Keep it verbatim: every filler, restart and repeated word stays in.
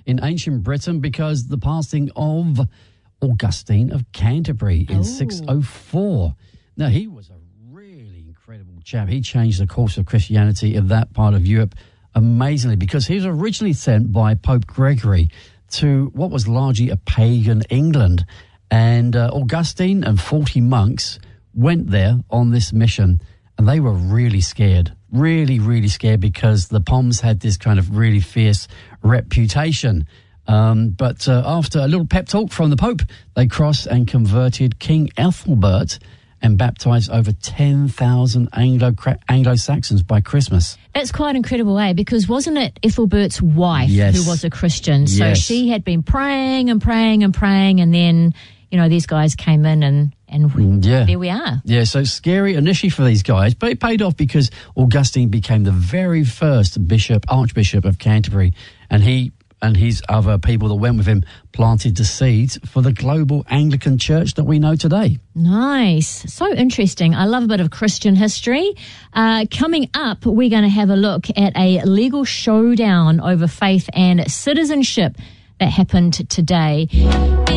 in ancient Britain because the passing of Augustine of Canterbury in Oh. six oh four. Now, he was a really incredible chap. He changed the course of Christianity in that part of Europe amazingly because he was originally sent by Pope Gregory to what was largely a pagan England. And uh, Augustine and forty monks went there on this mission, and they were really scared, really, really scared because the Poms had this kind of really fierce reputation. Um, but uh, after a little pep talk from the Pope, they crossed and converted King Ethelbert and baptized over ten thousand Anglo Anglo-Saxons by Christmas. It's quite incredible, eh? Because wasn't it Ethelbert's wife Yes. who was a Christian? So Yes. she had been praying and praying and praying, and then, you know, these guys came in and, and Yeah. there we are. Yeah, so scary initially for these guys, but it paid off because Augustine became the very first bishop, Archbishop of Canterbury, and he and his other people that went with him planted the seeds for the global Anglican Church that we know today. Nice. So interesting. I love a bit of Christian history. Uh, coming up, we're going to have a look at a legal showdown over faith and citizenship that happened today.